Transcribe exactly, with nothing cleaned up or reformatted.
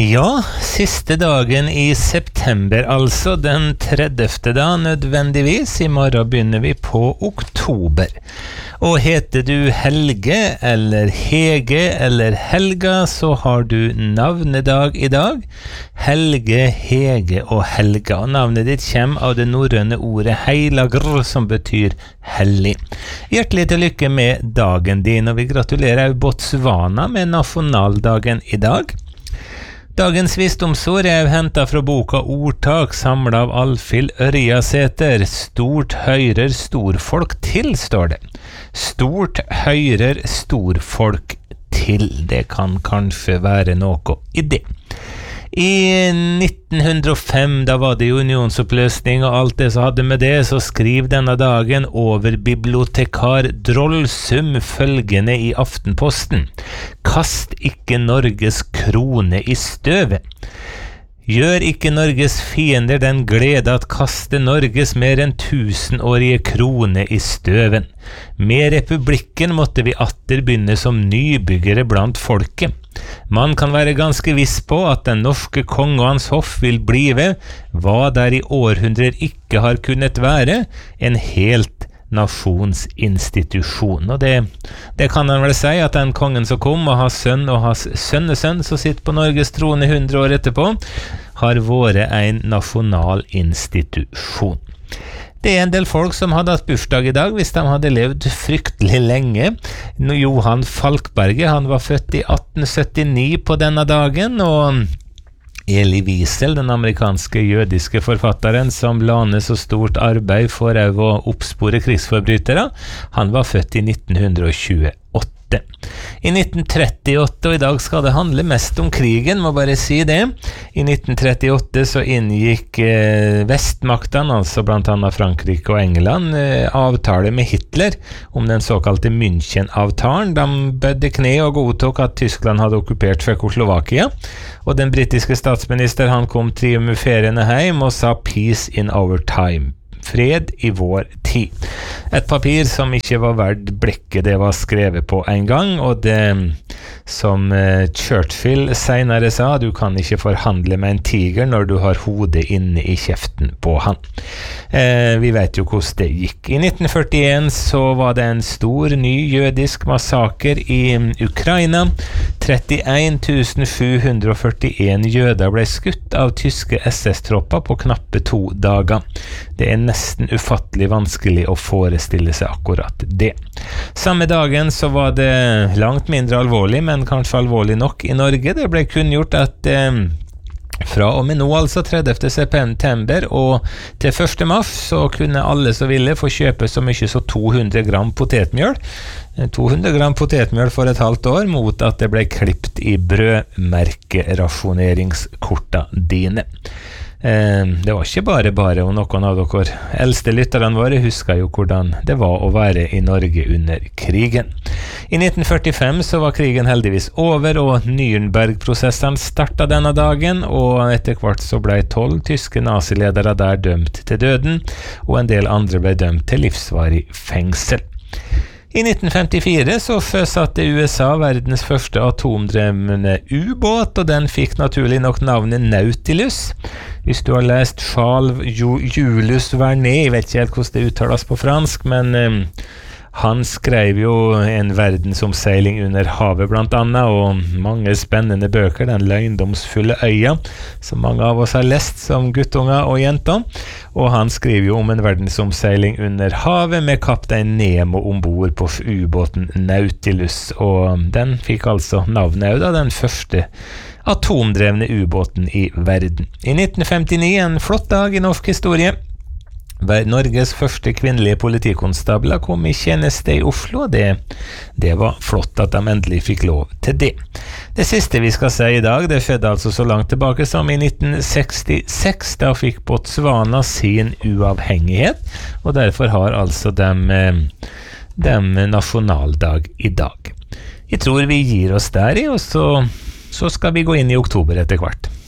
Ja, siste dagen i september, altså den tredjefte da, nødvendigvis. I morgen begynner vi på oktober. Og heter du Helge, eller Hege, eller Helga, så har du navnedag i dag. Helge, Hege og Helga. Og navnet ditt kommer av det norrøne ordet heilagr, som betyr hellig. Hjertelig til lykke med dagen din, og vi gratulerer jo Botswana med nasjonaldagen i dag. Dagens visdomsord er hentet fra boka Ordtak, samlet av Alfhild Ørjasæter. Stort høyrer storfolk til, står det. Stort høyrer storfolk til. Det kan kanskje være noe i det. I nitten hundre og fem, da var det unionsoppløsning og alt det som hadde med det, så skriv denne dagen over bibliotekar Drollsum følgende i Aftenposten. Kast ikke Norges krone i støvet. Gjør ikke Norges fiender den glede at kaste Norges mer enn tusenårige krone i støven. Med republikken måtte vi atter begynne som nybyggere blant folket. Man kan være ganske viss på at den norske kong og hans hoff vil blive, hva der i århundrer ikke har kunnet være, en helt nasjonsinstitusjon. Og det, det kan han vel si, at den kongen som kom, og hans sønn og hans sønnesønn som sitter på Norges trone hundre år etterpå, har vært en nasjonal institusjon. Det er en del folk som hadde hatt bursdag i dag, hvis de hadde levd fryktelig lenge. Johan Falkberget, han var født i atten syttini på denne dagen, og Elie Wiesel, den amerikanske jødiske forfatteren som la ned så stort arbeid for å oppspore krigsforbrytere, han var født i nitten tjueåtte. I nitten trettiåtte, og i dag skal det handle mest om krigen, må bare si det. I nitten trettiåtte så inngikk eh, vestmaktene, altså blant annet Frankrike og England, eh, avtale med Hitler om den såkalte München-avtalen. De bødde kne og godtok at Tyskland hadde okkupert Tsjekkoslovakia, og den britiske statsminister han kom triumferende hjem og sa «Peace in our time». Fred i vår tid. Et papir som ikke var verdt blekket det var skrevet på en gang, og det som eh, Churchill senere sa, du kan ikke forhandle med en tiger når du har hodet inne i kjeften på han. Eh, vi vet jo hvordan det gikk. I nitten førtien så var det en stor ny jødisk massaker i Ukraina. trettien tusen sju hundre førtien jøder ble skutt av tyske S S-tropper på knappe to dager. Det er nesten ufattelig vanskelig å forestille seg akkurat det. Samme dagen så var det langt mindre alvorlig, men kanskje alvorlig nok i Norge. Det ble kunngjort at eh, fra og med nå, altså tredjefte september og til første mars, så kunne alle som ville få kjøpe så mye som to hundre gram potetmjøl. to hundre gram potetmjøl for et halvt år, mot at det ble klippet i brødmerkerasjoneringskorta dine. Det var ikke bare bare, og noen av dere eldste lytterne våre husker jo hvordan det var å være i Norge under krigen. I nitten førtifem så var krigen heldigvis over, og Nürnberg-prosessen startet denne dagen, og etter hvert så ble tolv tyske naziledere der dømt til døden, og en del andre ble dømt til livsvarig fengsel. I nitten femtifire så satte U S A verdens første atomdrevne ubåt, og den fikk naturlig nok navnet Nautilus. Hvis du har lest Charles Julius Verne, jeg vet ikke helt hvordan det uttales på fransk, men um, han skrev jo en verdensomseiling under havet blant annet, og mange spennende bøker, Den løgndomsfulle øya, som mange av oss har lest som guttunger og jenter, og han skriver jo om en verdensomseiling under havet med kaptein Nemo ombord på ubåten Nautilus, og den fikk altså navnet av den første atomdrevne ubåten i verden. I nitten femtini, en flott dag i norsk historie. Norges første kvinnelige politikonstabler kom i tjeneste i Oslo, og det, det var flott at de endelig fikk lov til det. Det siste vi skal si i dag, det skjedde altså så langt tilbake som i nitten sekstiseks, da fikk Botswana sin uavhengighet, og derfor har altså dem, dem nasjonaldag i dag. Jeg tror vi gir oss der i, og så, så skal vi gå inn i oktober etter hvert.